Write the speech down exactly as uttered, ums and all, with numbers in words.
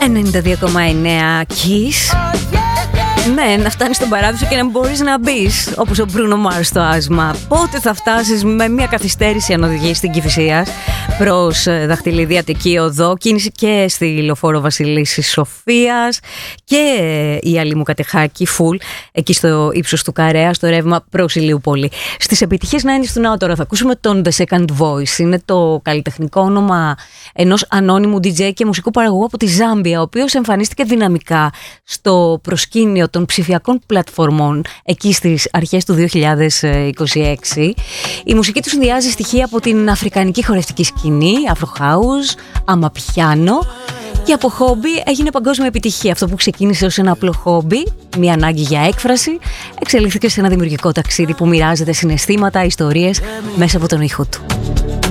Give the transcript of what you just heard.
ενενήντα δύο κόμμα εννέα Kiss. Ναι, να φτάνεις στον παράδεισο και να μπορείς να μπεις, όπως ο Μπρούνο Μάρς στο Άσμα. Πότε θα φτάσεις με μια καθυστέρηση αν οδηγείς στην Κηφισίας προς Δαχτυλίδη Αττική Οδό, κίνηση και στη Λεωφόρο Βασιλίσσης Σοφίας και η Αλήμου Κατεχάκη φουλ, εκεί στο ύψος του Καρέα, στο ρεύμα προς Ηλιούπολη. Στις επιτυχίες ενενήντα του Now τώρα θα ακούσουμε τον The Second Voice. Είναι το καλλιτεχνικό όνομα ενός ανώνυμου ντι τζέι και μουσικού παραγωγού από τη Ζάμπια, ο οποίος εμφανίστηκε δυναμικά στο προσκήνιο των ψηφιακών πλατφορμών εκεί στις αρχές του δύο χιλιάδες είκοσι έξι. Η μουσική του συνδυάζει στοιχεία από την αφρικανική χορευτική σκηνή, Afro House, Amapiano, και από χόμπι έγινε παγκόσμια επιτυχία. Αυτό που ξεκίνησε ως ένα απλό χόμπι, μια ανάγκη για έκφραση, εξελίχθηκε σε ένα δημιουργικό ταξίδι που μοιράζεται συναισθήματα, ιστορίες μέσα από τον ήχο του.